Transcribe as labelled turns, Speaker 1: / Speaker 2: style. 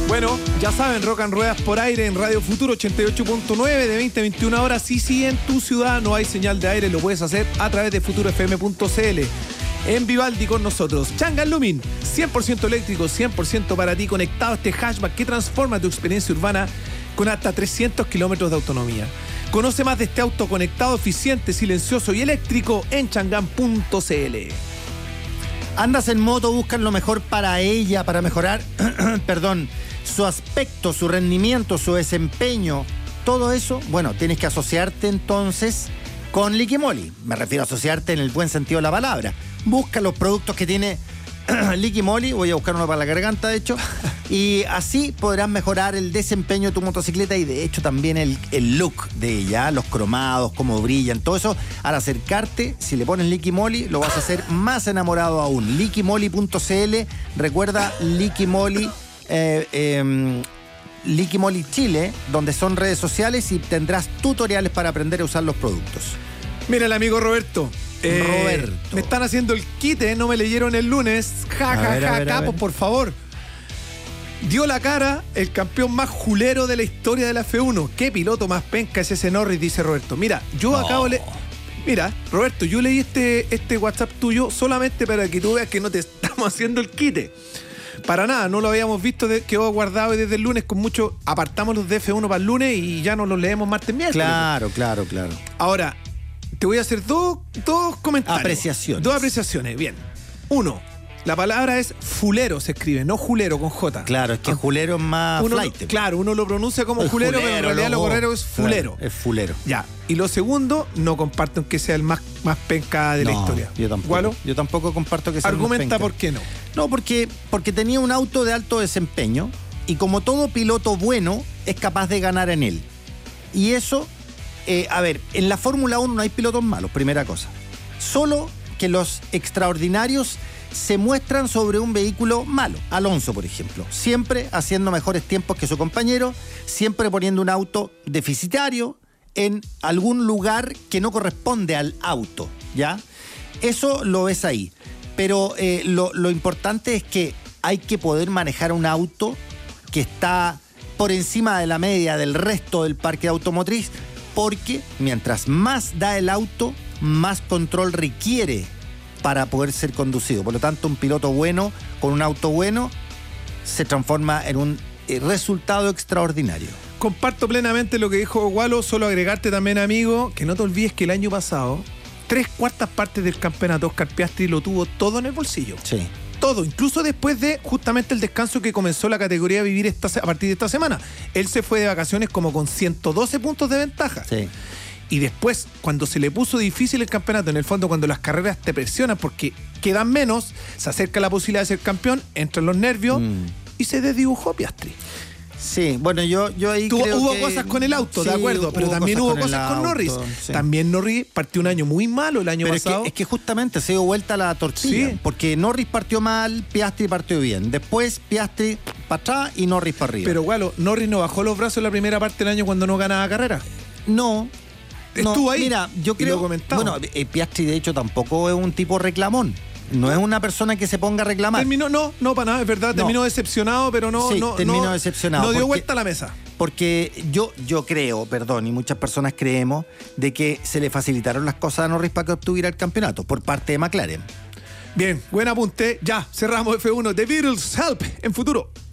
Speaker 1: Bueno, ya saben, Rock and Ruedas por aire en Radio Futuro 88.9 de 20 a 21 horas. Y si en tu ciudad no hay señal de aire, lo puedes hacer a través de futurofm.cl. En Vivaldi con nosotros, Changan Lumin, 100% eléctrico, 100% para ti, conectado a este hatchback que transforma tu experiencia urbana con hasta 300 kilómetros de autonomía. Conoce más de este auto conectado, eficiente, silencioso y eléctrico en changan.cl.
Speaker 2: Andas en moto, buscan lo mejor para ella, para mejorar, su aspecto, su rendimiento, su desempeño, todo eso. Bueno, tienes que asociarte entonces con Liquimoli. Me refiero a asociarte en el buen sentido de la palabra. Busca los productos que tiene Liquimoli. Voy a buscar uno para la garganta, de hecho. Y así podrás mejorar el desempeño de tu motocicleta y de hecho también el look de ella, los cromados, cómo brillan, todo eso. Al acercarte, si le pones Liquimoli, lo vas a hacer más enamorado aún. Liquimoli.cl. Recuerda Liquimoli, Liquimoli Chile, donde son redes sociales y tendrás tutoriales para aprender a usar los productos.
Speaker 1: Mira el amigo Roberto.
Speaker 2: Roberto.
Speaker 1: Me están haciendo el quite, no me leyeron el lunes. Capos, por favor. Dio la cara el campeón más julero de la historia de la F1. ¿Qué piloto más penca es ese Norris? Dice Roberto. Mira, yo acabo de... Mira, Roberto, yo leí este WhatsApp tuyo solamente para que tú veas que no te estamos haciendo el quite. Para nada, no lo habíamos visto, quedó guardado y desde el lunes con mucho... Apartamos los de F1 para el lunes y ya no los leemos martes miércoles.
Speaker 2: Claro.
Speaker 1: Ahora, te voy a hacer dos comentarios.
Speaker 2: Apreciaciones.
Speaker 1: Dos apreciaciones, bien. Uno, la palabra es fulero, se escribe, no julero con J.
Speaker 2: Claro, es que julero es más flight.
Speaker 1: Claro, uno lo pronuncia como julero, pero en realidad lo correcto es fulero.
Speaker 2: Claro, es fulero.
Speaker 1: Ya. Y lo segundo, no comparto que sea el más penca de la historia.
Speaker 2: Yo tampoco.
Speaker 1: ¿Gualo?
Speaker 2: Yo tampoco comparto que sea el más penca.
Speaker 1: Argumenta por qué no.
Speaker 2: No, porque tenía un auto de alto desempeño y como todo piloto bueno, es capaz de ganar en él. Y eso, en la Fórmula 1 no hay pilotos malos, primera cosa. Solo que los extraordinarios se muestran sobre un vehículo malo. Alonso, por ejemplo, siempre haciendo mejores tiempos que su compañero, siempre poniendo un auto deficitario en algún lugar que no corresponde al auto, ¿ya? Eso lo ves ahí. Pero lo importante es que hay que poder manejar un auto que está por encima de la media del resto del parque automotriz, porque mientras más da el auto, más control requiere para poder ser conducido. Por lo tanto, un piloto bueno con un auto bueno se transforma en un resultado extraordinario.
Speaker 1: Comparto plenamente lo que dijo Gualo, solo agregarte también, amigo, que no te olvides que el año pasado 3/4 partes del campeonato Oscar Piastri lo tuvo todo en el bolsillo.
Speaker 2: Sí.
Speaker 1: Todo, incluso después de justamente el descanso que comenzó la categoría a vivir a partir de esta semana. Él se fue de vacaciones como con 112 puntos de ventaja.
Speaker 2: Sí.
Speaker 1: Y después, cuando se le puso difícil el campeonato, en el fondo cuando las carreras te presionan porque quedan menos, se acerca la posibilidad de ser campeón, entran los nervios y se desdibujó Piastri.
Speaker 2: Sí, bueno, yo ahí creo
Speaker 1: hubo
Speaker 2: que...
Speaker 1: cosas con el auto, de acuerdo, pero también hubo cosas con Norris.
Speaker 2: Sí.
Speaker 1: También Norris partió un año muy malo el año pasado.
Speaker 2: Es que justamente se dio vuelta la tortilla, porque Norris partió mal, Piastri partió bien. Después Piastri para atrás y Norris para arriba.
Speaker 1: Pero Gualo, Norris no bajó los brazos en la primera parte del año cuando no ganaba carrera.
Speaker 2: No.
Speaker 1: Estuvo ahí.
Speaker 2: Mira, yo creo... Bueno, Piastri de hecho tampoco es un tipo reclamón. No es una persona que se ponga a reclamar.
Speaker 1: No, para nada, es verdad. Terminó decepcionado, pero
Speaker 2: terminó decepcionado.
Speaker 1: No dio vuelta a la mesa.
Speaker 2: Porque yo creo, y muchas personas creemos, de que se le facilitaron las cosas a Norris para que obtuviera el campeonato por parte de McLaren.
Speaker 1: Bien, buen apunte. Ya, cerramos F1. The Beatles, Help, en Futuro.